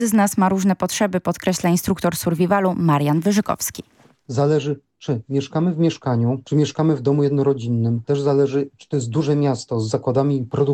Z nas ma różne potrzeby, podkreśla instruktor survivalu Marian Wyżykowski. Zależy, czy mieszkamy w mieszkaniu, czy mieszkamy w domu jednorodzinnym. Też zależy, czy to jest duże miasto z zakładami produkcji